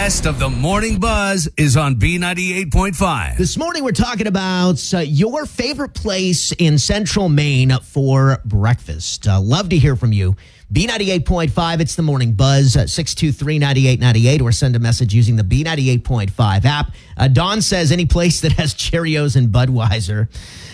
best of the morning buzz is on B98.5. This morning, we're talking about your favorite place in Central Maine for breakfast. Love to hear from you. B98.5, it's the morning buzz, 623-9898, or send a message using the B98.5 app. Dawn says any place that has Cheerios and Budweiser.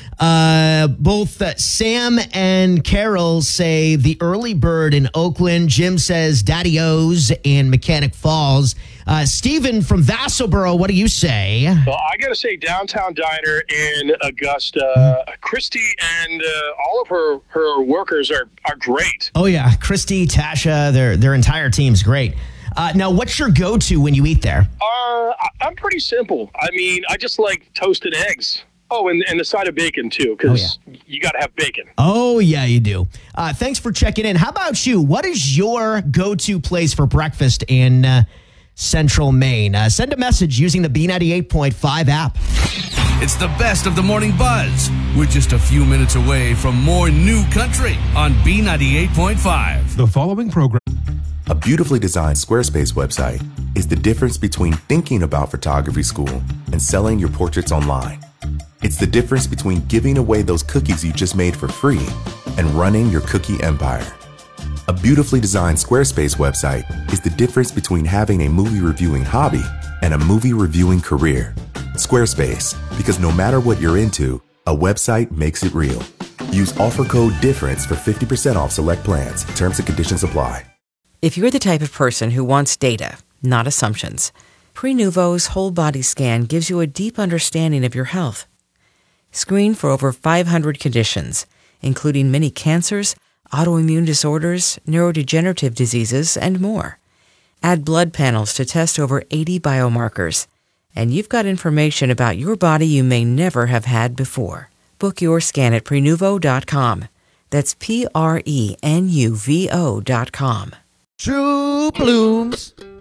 Both Sam and Carol say the Early Bird in Oakland. Jim says Daddy O's in Mechanic Falls. Stephen from Vassalboro, what do you say? Well, I got to say Downtown Diner in Augusta. Christy and all of her workers are great. Oh, yeah. Christy, Tasha, their entire team's great. Now, what's your go-to when you eat there? I'm pretty simple. I mean, I just like toasted eggs. Oh, and the side of bacon, too, because you got to have bacon. Oh, yeah, you do. Thanks for checking in. How about you? What is your go-to place for breakfast in Central Maine? Send a message using the B98.5 app. It's the best of the morning buzz. We're just a few minutes away from more new country on B98.5. The following program. A beautifully designed Squarespace website is the difference between thinking about photography school and selling your portraits online. It's the difference between giving away those cookies you just made for free and running your cookie empire. A beautifully designed Squarespace website is the difference between having a movie reviewing hobby and a movie reviewing career. Squarespace, because no matter what you're into, a website makes it real. Use offer code DIFFERENCE for 50% off select plans. Terms and conditions apply. If you're the type of person who wants data, not assumptions, Prenuvo's whole body scan gives you a deep understanding of your health. Screen for over 500 conditions, including many cancers, autoimmune disorders, neurodegenerative diseases, and more. Add blood panels to test over 80 biomarkers, and you've got information about your body you may never have had before. Book your scan at Prenuvo.com. That's Prenuvo.com. True Blooms.